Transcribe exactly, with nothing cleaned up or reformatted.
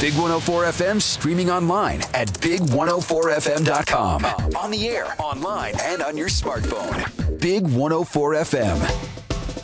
Big one oh four F M streaming online at big one oh four f m dot com. On the air, online, and on your smartphone. Big one oh four F M.